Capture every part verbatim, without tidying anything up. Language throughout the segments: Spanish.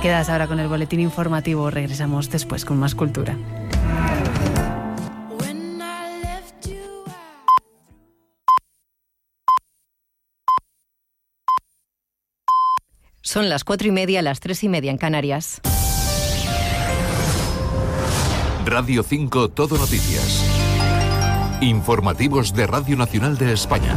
quedas ahora con el boletín informativo. Regresamos después con más cultura. Son las cuatro y media, las tres y media en Canarias. Radio cinco Todo Noticias. Informativos de Radio Nacional de España.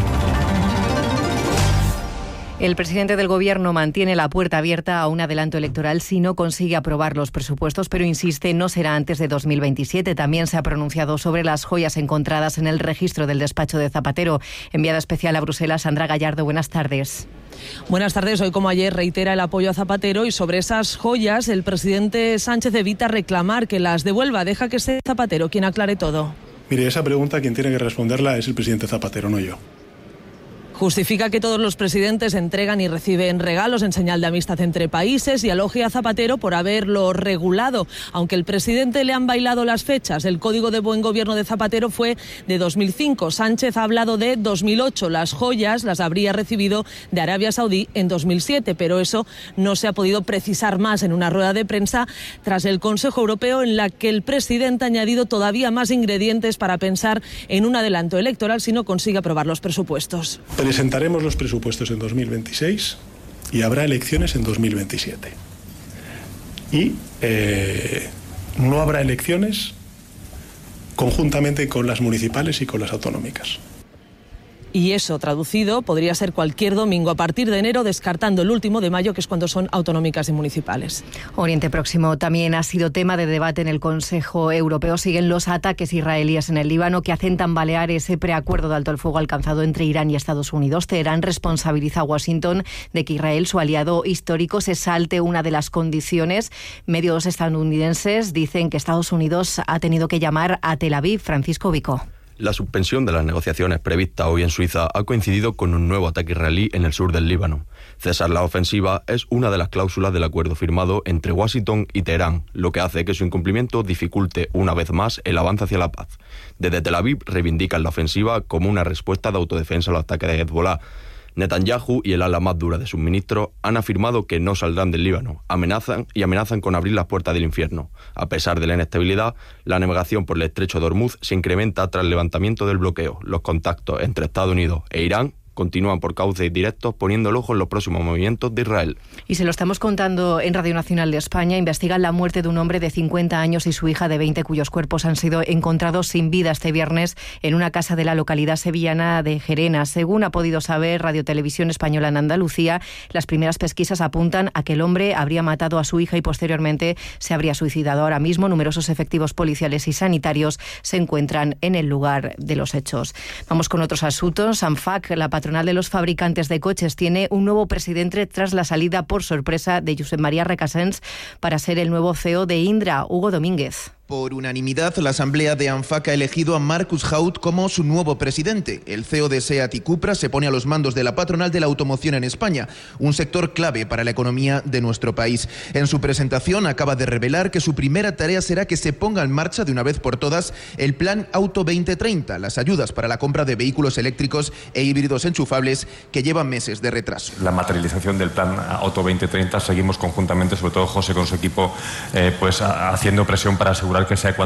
El presidente del Gobierno mantiene la puerta abierta a un adelanto electoral si no consigue aprobar los presupuestos, pero insiste, no será antes de dos mil veintisiete. También se ha pronunciado sobre las joyas encontradas en el registro del despacho de Zapatero. Enviada especial a Bruselas, Sandra Gallardo, buenas tardes. Buenas tardes. Hoy, como ayer, reitera el apoyo a Zapatero y sobre esas joyas el presidente Sánchez evita reclamar que las devuelva. Deja que sea Zapatero quien aclare todo. Mire, esa pregunta quien tiene que responderla es el presidente Zapatero, no yo. Justifica que todos los presidentes entregan y reciben regalos en señal de amistad entre países y elogia a Zapatero por haberlo regulado. Aunque el presidente le han bailado las fechas, el Código de Buen Gobierno de Zapatero fue de dos mil cinco. Sánchez ha hablado de dos mil ocho. Las joyas las habría recibido de Arabia Saudí en dos mil siete, pero eso no se ha podido precisar más en una rueda de prensa tras el Consejo Europeo, en la que el presidente ha añadido todavía más ingredientes para pensar en un adelanto electoral si no consigue aprobar los presupuestos. Presentaremos los presupuestos en dos mil veintiséis y habrá elecciones en dos mil veintisiete. Y eh, no habrá elecciones conjuntamente con las municipales y con las autonómicas. Y eso, traducido, podría ser cualquier domingo a partir de enero, descartando el último de mayo, que es cuando son autonómicas y municipales. Oriente Próximo también ha sido tema de debate en el Consejo Europeo. Siguen los ataques israelíes en el Líbano que hacen tambalear ese preacuerdo de alto el fuego alcanzado entre Irán y Estados Unidos. Teherán responsabiliza a Washington de que Israel, su aliado histórico, se salte una de las condiciones. Medios estadounidenses dicen que Estados Unidos ha tenido que llamar a Tel Aviv. Francisco Vico. La suspensión de las negociaciones prevista hoy en Suiza ha coincidido con un nuevo ataque israelí en el sur del Líbano. Cesar la ofensiva es una de las cláusulas del acuerdo firmado entre Washington y Teherán, lo que hace que su incumplimiento dificulte una vez más el avance hacia la paz. Desde Tel Aviv reivindican la ofensiva como una respuesta de autodefensa al ataque de Hezbollah. Netanyahu y el ala más dura de sus ministros han afirmado que no saldrán del Líbano, amenazan y amenazan con abrir las puertas del infierno. A pesar de la inestabilidad, la navegación por el estrecho de Hormuz se incrementa tras el levantamiento del bloqueo. Los contactos entre Estados Unidos e Irán continúan por cauces directos, poniendo el ojo en los próximos movimientos de Israel. Y se lo estamos contando en Radio Nacional de España. Investigan la muerte de un hombre de cincuenta años y su hija de veinte, cuyos cuerpos han sido encontrados sin vida este viernes en una casa de la localidad sevillana de Gerena. Según ha podido saber Radio Televisión Española en Andalucía, las primeras pesquisas apuntan a que el hombre habría matado a su hija y posteriormente se habría suicidado. Ahora mismo, numerosos efectivos policiales y sanitarios se encuentran en el lugar de los hechos. Vamos con otros asuntos. ANFAC, la patronal de los fabricantes de coches, tiene un nuevo presidente tras la salida por sorpresa de Josep María Recasens para ser el nuevo C E O de Indra, Hugo Domínguez. Por unanimidad, la Asamblea de ANFAC ha elegido a Marcus Haut como su nuevo presidente. El C E O de SEAT y Cupra se pone a los mandos de la patronal de la automoción en España, un sector clave para la economía de nuestro país. En su presentación acaba de revelar que su primera tarea será que se ponga en marcha de una vez por todas el Plan Auto veinte treinta, las ayudas para la compra de vehículos eléctricos e híbridos enchufables que llevan meses de retraso. La materialización del Plan Auto veinte treinta, seguimos conjuntamente, sobre todo José con su equipo, eh, pues haciendo presión para asegurar que sea cuanto